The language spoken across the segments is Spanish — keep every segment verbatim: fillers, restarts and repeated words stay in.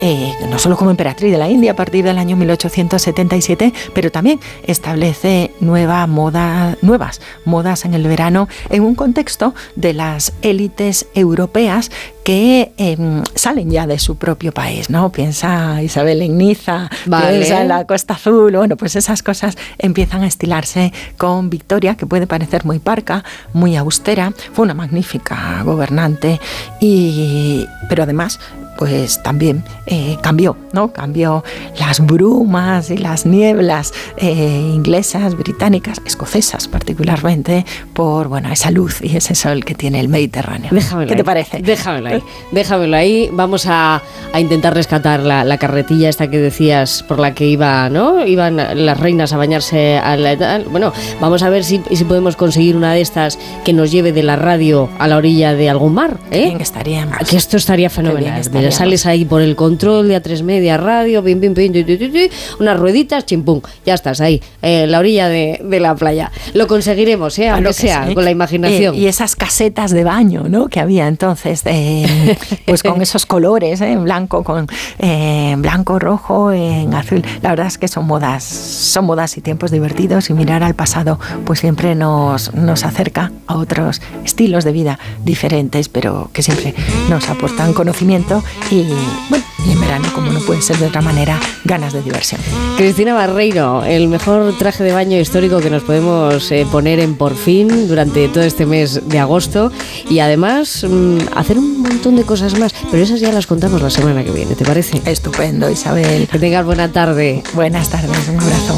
Eh, no solo como emperatriz de la India a partir del año mil ochocientos setenta y siete, pero también establece nueva moda, nuevas modas en el verano en un contexto de las élites europeas que eh, salen ya de su propio país, ¿no? Piensa Isabel en Niza, vale. Piensa en la Costa Azul, bueno, pues esas cosas empiezan a estilarse con Victoria, que puede parecer muy parca, muy austera, fue una magnífica gobernante, y, pero además pues también eh, cambió, ¿no? Cambió las brumas y las nieblas eh, inglesas, británicas, escocesas particularmente, por bueno, esa luz y ese sol que tiene el Mediterráneo. Déjamelo ¿Qué ahí, te parece? Déjamelo ahí, déjamelo ahí. Vamos a, a intentar rescatar la, la carretilla esta que decías por la que iba, ¿no? Iban las reinas a bañarse a la, bueno, vamos a ver si, si podemos conseguir una de estas que nos lleve de la radio a la orilla de algún mar, ¿eh? Bien que estaríamos. Que esto estaría fenomenal. Mira, sales ahí por el control de A tres Media Radio, pim, pim, pim, pim, pim, pim, pim, unas rueditas, chimpum, ya estás ahí, en eh, la orilla de, de la playa. Lo conseguiremos, ¿eh? Aunque sea, sí, con la imaginación. Eh, y esas casetas de baño, ¿no? Que había entonces, eh, pues con esos colores, ¿eh? En blanco, con eh, blanco, rojo, en azul. La verdad es que son modas, son modas y tiempos divertidos, y mirar al pasado, pues siempre nos, nos acerca a otros estilos de vida diferentes, pero que siempre nos aportan conocimiento y, bueno, y en verano, como no puede ser de otra manera, ganas de diversión. Cristina Barreiro, el mejor traje de baño histórico que nos podemos eh, poner en Por Fin durante todo este mes de agosto, y además mmm, hacer un montón de cosas más, pero esas ya las contamos la semana que viene, ¿te parece? Estupendo, Isabel. Que tengas buena tarde. Buenas tardes, un abrazo.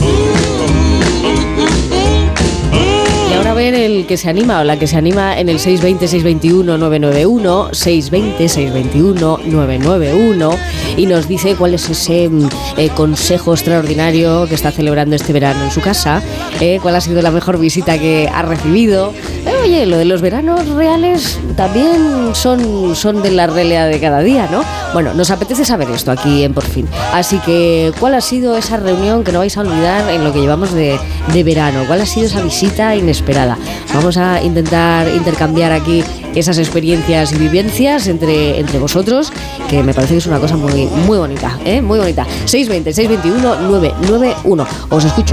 Y ahora a ver el que se anima o la que se anima en el seis veinte, seis veintiuno, nueve nueve uno, seis veinte, seis veintiuno, nueve nueve uno, y nos dice cuál es ese eh, consejo extraordinario que está celebrando este verano en su casa, eh, cuál ha sido la mejor visita que ha recibido. Eh, oye, lo de los veranos reales también son, son de la realidad de cada día, ¿no? Bueno, nos apetece saber esto aquí en Por Fin. Así que, ¿cuál ha sido esa reunión que no vais a olvidar en lo que llevamos de, de verano? ¿Cuál ha sido esa visita inesperada? Vamos a intentar intercambiar aquí esas experiencias y vivencias entre, entre vosotros, que me parece que es una cosa muy, muy bonita, ¿eh? Muy bonita. seis veinte, seis veintiuno, nueve nueve uno. Os escucho.